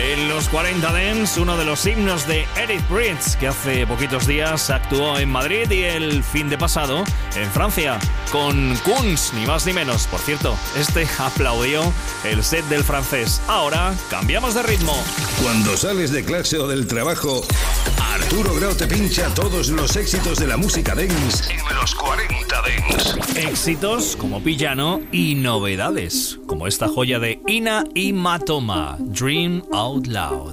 En los 40 Dance, uno de los himnos de Eric Prydz, que hace poquitos días actuó en Madrid y el fin de pasado en Francia, con Kunz, ni más ni menos. Por cierto, aplaudió el set del francés. Ahora cambiamos de ritmo. Cuando sales de clase o del trabajo, Arturo Grau te pincha todos los éxitos de la música dance en los 40 Dance. Éxitos como Pillano y novedades, como esta joya de Ina y Matoma, Dream Out Loud.